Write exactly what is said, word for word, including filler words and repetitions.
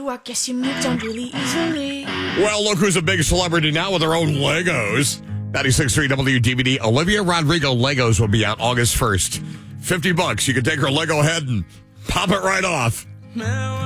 I guess you moved on really easily. Well, look who's a big celebrity now with their own Legos. ninety-six point three W D V D. Olivia Rodrigo Legos will be out August first. fifty bucks. You can take her Lego head and pop it right off.